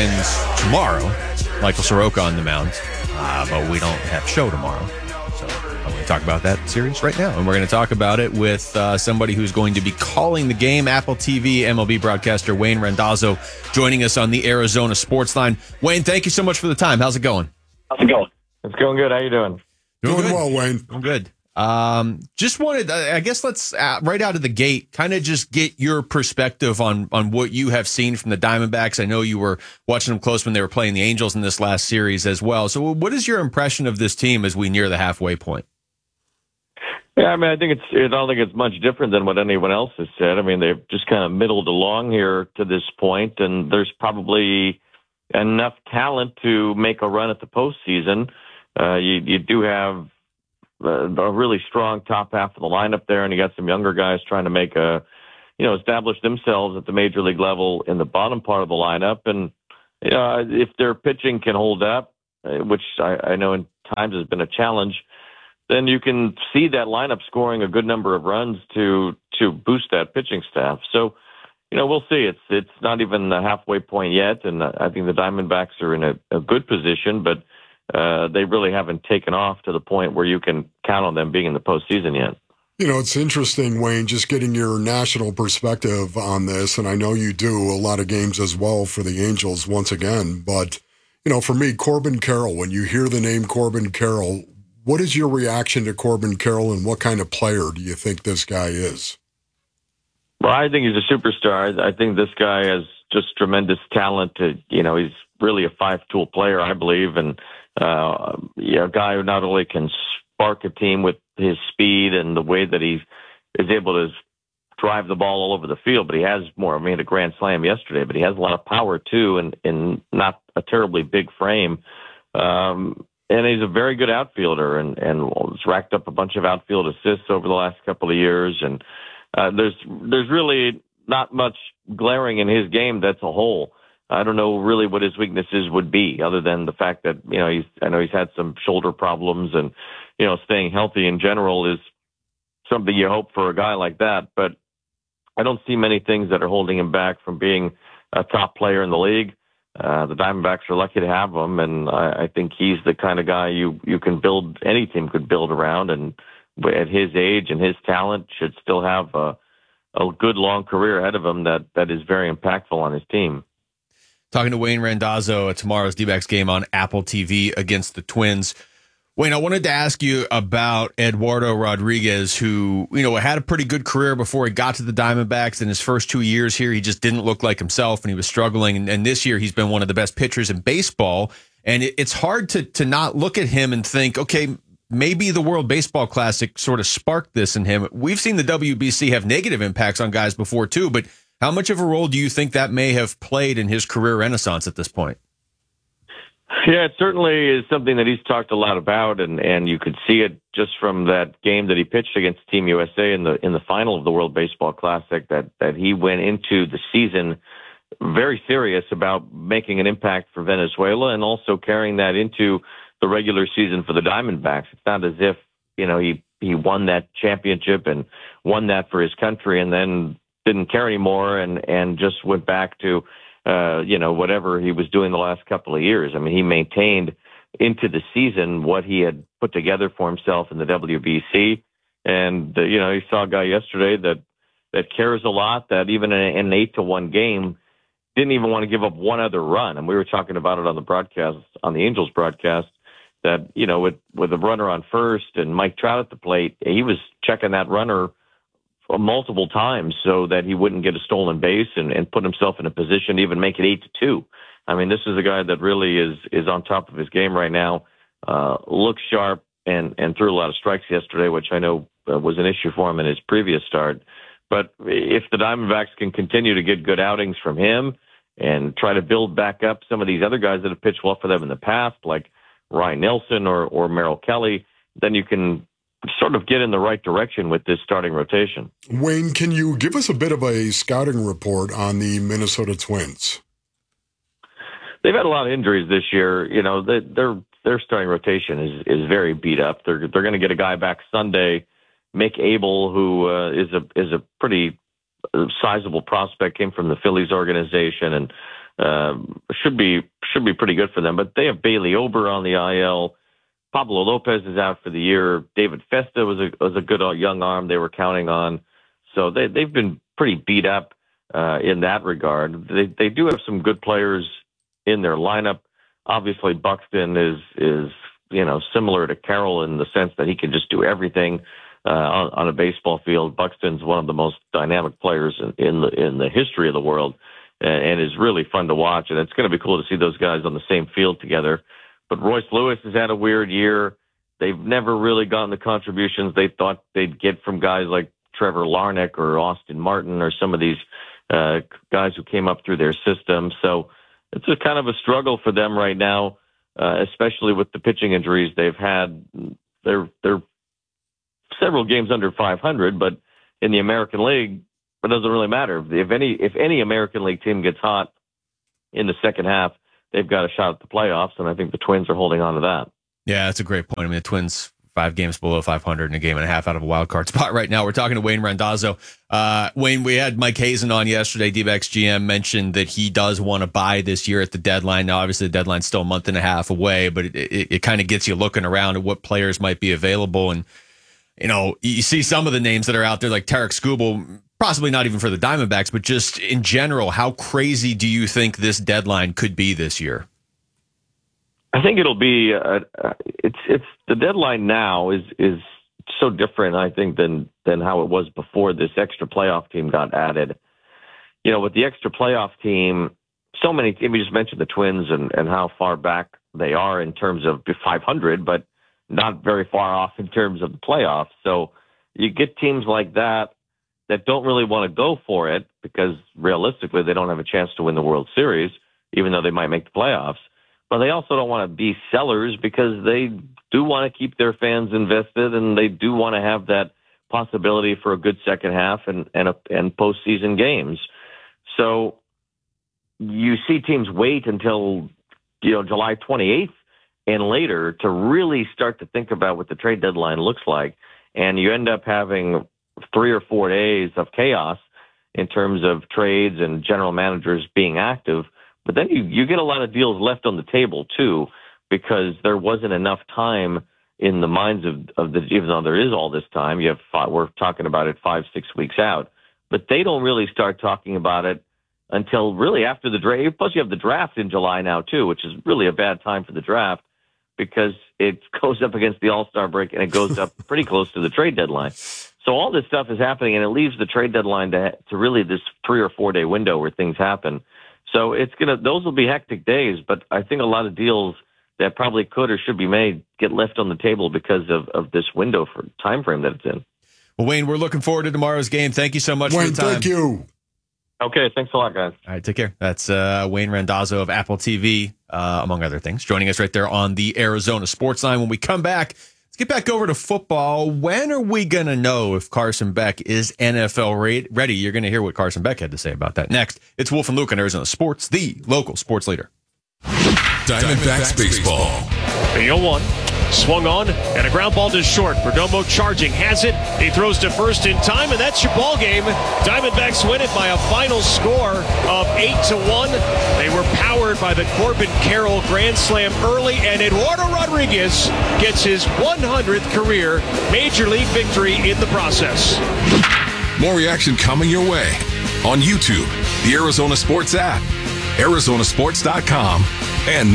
Twins tomorrow. Michael Soroka on the mound, but we don't have show tomorrow. So I'm going to talk about that series right now. And we're going to talk about it with somebody who's going to be calling the game, Apple TV MLB broadcaster Wayne Randazzo, joining us on the Arizona Sports Line. Wayne, thank you so much for the time. How's it going? It's going good. How you doing? Doing well, Wayne. I'm good. Just wanted, I guess let's right out of the gate, kind of just get your perspective on what you have seen from the Diamondbacks. I know you were watching them close when they were playing the Angels in this last series as well. So what is your impression of this team as we near the halfway point? Yeah, I mean, I don't think it's much different than what anyone else has said. I mean, they've just kind of middled along here to this point, and there's probably enough talent to make a run at the postseason. You do have a really strong top half of the lineup there, and you got some younger guys trying to make establish themselves at the major league level in the bottom part of the lineup. And if their pitching can hold up, which I know in times has been a challenge, then you can see that lineup scoring a good number of runs to boost that pitching staff. So, we'll see. It's not even the halfway point yet, and I think the Diamondbacks are in a good position, but they really haven't taken off to the point where you can count on them being in the postseason yet. It's interesting, Wayne, just getting your national perspective on this, and I know you do a lot of games as well for the Angels once again, but, for me, Corbin Carroll, when you hear the name Corbin Carroll, what is your reaction to Corbin Carroll, and what kind of player do you think this guy is? Well, I think he's a superstar. I think this guy has just tremendous talent. He's really a five-tool player, I believe, and a guy who not only can spark a team with his speed and the way that he is able to drive the ball all over the field, but he has more. I mean, a grand slam yesterday, but he has a lot of power too, and not a terribly big frame. And he's a very good outfielder, and has racked up a bunch of outfield assists over the last couple of years. And there's really not much glaring in his game that's a hole. I don't know really what his weaknesses would be, other than the fact that I know he's had some shoulder problems, and staying healthy in general is something you hope for a guy like that. But I don't see many things that are holding him back from being a top player in the league. The Diamondbacks are lucky to have him, and I think he's the kind of guy you can build, any team could build around, and at his age and his talent should still have a good long career ahead of him that is very impactful on his team. Talking to Wayne Randazzo at tomorrow's D-backs game on Apple TV against the Twins. Wayne, I wanted to ask you about Eduardo Rodriguez, who, had a pretty good career before he got to the Diamondbacks. In his first 2 years here, he just didn't look like himself, and he was struggling. And this year, he's been one of the best pitchers in baseball. And it's hard to not look at him and think, okay, maybe the World Baseball Classic sort of sparked this in him. We've seen the WBC have negative impacts on guys before, too. But how much of a role do you think that may have played in his career renaissance at this point? Yeah, it certainly is something that he's talked a lot about, and you could see it just from that game that he pitched against Team USA in the final of the World Baseball Classic, that he went into the season very serious about making an impact for Venezuela, and also carrying that into the regular season for the Diamondbacks. It's not as if he won that championship and won that for his country and then didn't care anymore and just went back to whatever he was doing the last couple of years. I mean, he maintained into the season what he had put together for himself in the WBC. And, he saw a guy yesterday that cares a lot, that even in an 8-1 game, didn't even want to give up one other run. And we were talking about it on the broadcast, on the Angels broadcast, that, with a runner on first and Mike Trout at the plate, he was checking that runner multiple times so that he wouldn't get a stolen base and put himself in a position to even make it 8-2. I mean, this is a guy that really is on top of his game right now, looks sharp and threw a lot of strikes yesterday, which I know was an issue for him in his previous start. But if the Diamondbacks can continue to get good outings from him and try to build back up some of these other guys that have pitched well for them in the past, like Ryan Nelson or Merrill Kelly, then you can sort of get in the right direction with this starting rotation. Wayne, can you give us a bit of a scouting report on the Minnesota Twins? They've had a lot of injuries this year. Their starting rotation is very beat up. They're going to get a guy back Sunday, Mick Abel, who is a pretty sizable prospect, came from the Phillies organization, and should be pretty good for them. But they have Bailey Ober on the IL. Pablo Lopez is out for the year. David Festa was a good young arm they were counting on. So they've been pretty beat up in that regard. They do have some good players in their lineup. Obviously, Buxton is similar to Carroll in the sense that he can just do everything on a baseball field. Buxton's one of the most dynamic players in the history of the world, and is really fun to watch. And it's going to be cool to see those guys on the same field together. But Royce Lewis has had a weird year. They've never really gotten the contributions they thought they'd get from guys like Trevor Larnach or Austin Martin or some of these guys who came up through their system. So it's a kind of a struggle for them right now, especially with the pitching injuries they've had. They're several games under 500, but in the American League, it doesn't really matter. If any American League team gets hot in the second half, they've got a shot at the playoffs, and I think the Twins are holding on to that. Yeah, that's a great point. I mean, the Twins 5 games below 500 and a game and a half out of a wild card spot right now. We're talking to Wayne Randazzo. Wayne, we had Mike Hazen on yesterday. D-backs GM mentioned that he does want to buy this year at the deadline. Now, obviously, the deadline's still a month and a half away, but it kind of gets you looking around at what players might be available. And, you see some of the names that are out there, like Tarek Skubal, possibly not even for the Diamondbacks, but just in general, how crazy do you think this deadline could be this year? I think it'll be it's the deadline now is so different, I think, than how it was before this extra playoff team got added. With the extra playoff team, so many teams, we just mentioned the Twins and how far back they are in terms of 500, but not very far off in terms of the playoffs. So you get teams like that don't really want to go for it because realistically they don't have a chance to win the World Series, even though they might make the playoffs. But they also don't want to be sellers because they do want to keep their fans invested, and they do want to have that possibility for a good second half and postseason games. So you see teams wait until July 28th and later to really start to think about what the trade deadline looks like, and you end up having 3 or 4 days of chaos in terms of trades and general managers being active. But then you get a lot of deals left on the table, too, because there wasn't enough time in the minds of the, even though there is all this time, we're talking about it 5-6 weeks out, but they don't really start talking about it until really after the draft. Plus you have the draft in July now, too, which is really a bad time for the draft because it goes up against the All-Star break and it goes up pretty close to the trade deadline. So all this stuff is happening, and it leaves the trade deadline to really this 3 or 4 day window where things happen. So those will be hectic days, but I think a lot of deals that probably could or should be made get left on the table because of this window for time frame that it's in. Well, Wayne, we're looking forward to tomorrow's game. Thank you so much for the time. Thank you. Okay, thanks a lot, guys. All right, take care. That's Wayne Randazzo of Apple TV, among other things, joining us right there on the Arizona Sports Line. When we come back, let's get back over to football. When are we going to know if Carson Beck is NFL ready? You're going to hear what Carson Beck had to say about that next. It's Wolf and Luke on Arizona Sports, the local sports leader. Diamondbacks baseball. The 0-1. Swung on, and a ground ball to short. Perdomo charging, has it. He throws to first in time, and that's your ball game. Diamondbacks win it by a final score of 8-1. They were powered by the Corbin Carroll grand slam early, and Eduardo Rodriguez gets his 100th career Major League victory in the process. More reaction coming your way on YouTube, the Arizona Sports app, Arizonasports.com, and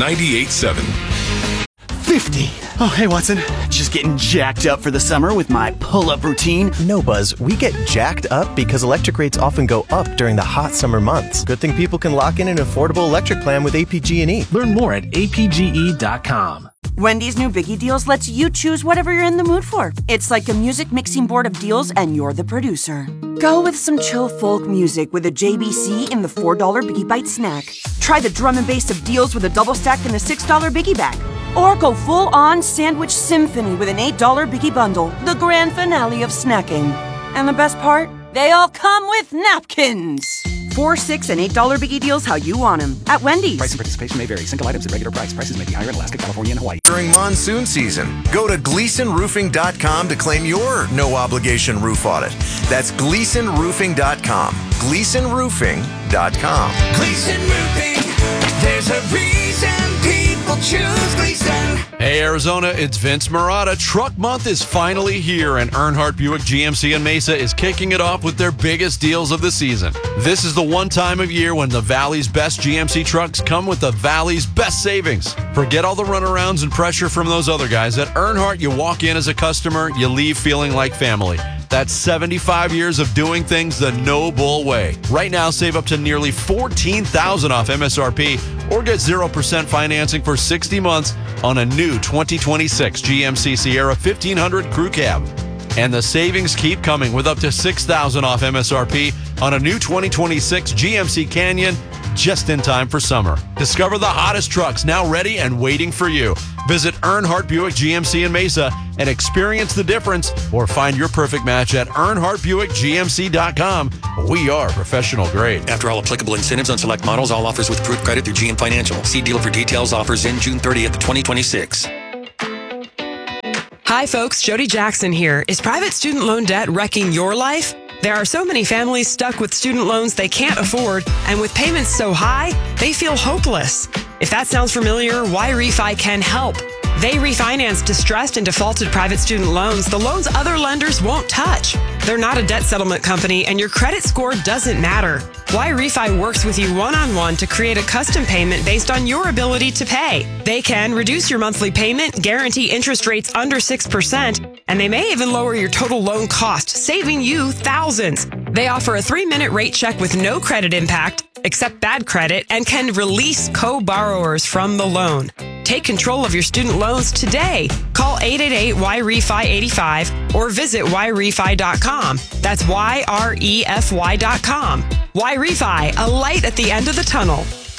98.7. 50. Oh, hey, Watson. Just getting jacked up for the summer with my pull-up routine. No, Buzz. We get jacked up because electric rates often go up during the hot summer months. Good thing people can lock in an affordable electric plan with APG&E. Learn more at apge.com. Wendy's new Biggie Deals lets you choose whatever you're in the mood for. It's like a music mixing board of deals, and you're the producer. Go with some chill folk music with a JBC in the $4 Biggie Bite snack. Try the drum and bass of deals with a double stack in the $6 Biggie Bag. Or go full-on sandwich symphony with an $8 Biggie Bundle, the grand finale of snacking. And the best part? They all come with napkins! 4, $6, and $8 biggie deals how you want them at Wendy's. Price and participation may vary. Single items at regular price. Prices may be higher in Alaska, California, and Hawaii. During monsoon season, go to GleasonRoofing.com to claim your no-obligation roof audit. That's GleasonRoofing.com. GleasonRoofing.com. Gleason Roofing, there's a reason people choose Gleason. Hey Arizona, it's Vince Marotta. Truck Month is finally here, and Earnhardt Buick GMC in Mesa is kicking it off with their biggest deals of the season. This is the one time of year when the Valley's best GMC trucks come with the Valley's best savings. Forget all the runarounds and pressure from those other guys. At Earnhardt, you walk in as a customer, you leave feeling like family. That's 75 years of doing things the no-bull way. Right now, save up to nearly $14,000 off MSRP or get 0% financing for 60 months on a new 2026 GMC Sierra 1500 Crew Cab. And the savings keep coming with up to $6,000 off MSRP on a new 2026 GMC Canyon just in time for summer. Discover the hottest trucks now ready and waiting for you. Visit Earnhardt Buick GMC in Mesa and experience the difference, or find your perfect match at EarnhardtBuickGMC.com. We are professional grade. After all applicable incentives on select models, all offers with approved credit through GM Financial. See dealer for details. Offers in June 30th, 2026. Hi folks, Jody Jackson here. Is private student loan debt wrecking your life? There are so many families stuck with student loans they can't afford, and with payments so high, they feel hopeless. If that sounds familiar, YRefi can help. They refinance distressed and defaulted private student loans, the loans other lenders won't touch. They're not a debt settlement company, and your credit score doesn't matter. YRefi works with you one-on-one to create a custom payment based on your ability to pay. They can reduce your monthly payment, guarantee interest rates under 6%, and they may even lower your total loan cost, saving you thousands. They offer a 3-minute rate check with no credit impact, accept bad credit, and can release co-borrowers from the loan. Take control of your student loans today. Call 888-YREFI-85 or visit YRefi.com. That's YREFY.com. YRefi, a light at the end of the tunnel.